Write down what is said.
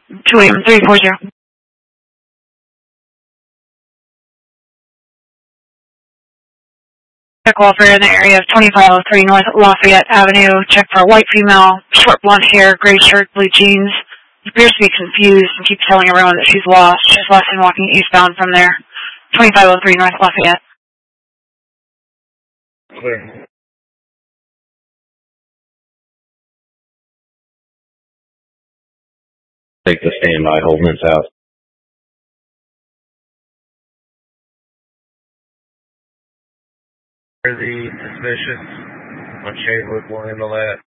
William 340. Check welfare in the area of 2503 North Lafayette Avenue. Check for a white female, short blonde hair, gray shirt, blue jeans. Appears to be confused and keeps telling everyone that she's lost. She's last seen walking eastbound from there. 2503 North Lafayette. Clear. Take the standby, Holden's house. The suspicious on Shadewood will handle that.